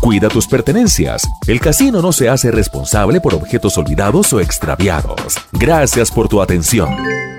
Cuida tus pertenencias. El casino no se hace responsable por objetos olvidados o extraviados. Gracias por tu atención.